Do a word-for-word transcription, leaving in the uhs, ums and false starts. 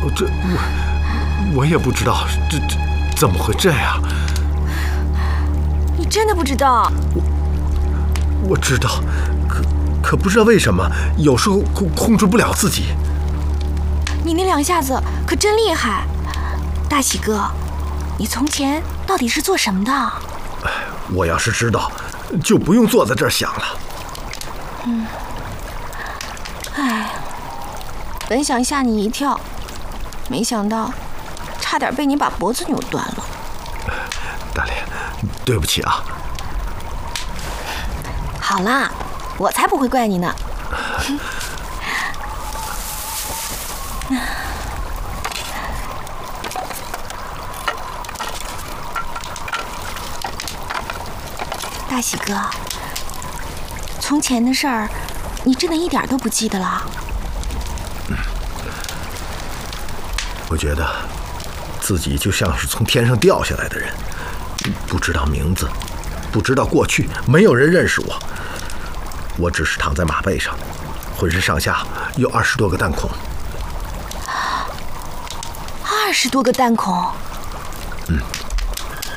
这我我也不知道，这这怎么会这样？ 你真的不知道？ 我我知道，可可不知道为什么，有时候控控制不了自己。 你那两下子可真厉害，大喜哥，你从前到底是做什么的？ 哎，我要是知道，就不用坐在这儿想了。 嗯，哎，本想吓你一跳，没想到差点被你把脖子扭断了。 大莲，对不起啊。 好啦，我才不会怪你呢。大喜哥，从前的事儿，你真的一点都不记得了？ 嗯，我觉得自己就像是从天上掉下来的人，不知道名字，不知道过去，没有人认识我。我只是躺在马背上，浑身上下有二十多个弹孔。 二十多个弹孔？ 嗯。